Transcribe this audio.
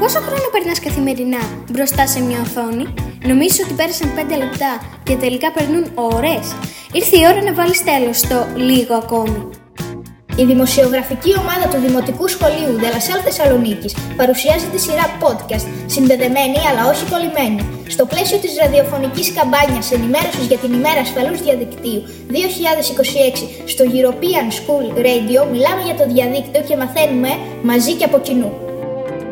Πόσο χρόνο περνάς καθημερινά μπροστά σε μια οθόνη? Νομίζεις ότι πέρασαν 5 λεπτά και τελικά περνούν ώρες? Ήρθε η ώρα να βάλεις τέλος στο λίγο ακόμη. Η δημοσιογραφική ομάδα του Δημοτικού Σχολείου De La Salle Θεσσαλονίκης παρουσιάζει τη σειρά podcast συνδεδεμένη αλλά όχι κολλημένη. Στο πλαίσιο της ραδιοφωνικής καμπάνιας ενημέρωσης για την ημέρα ασφαλούς διαδικτύου 2026 στο European School Radio μιλάμε για το διαδίκτυο και μαθαίνουμε μαζί και από κοινού.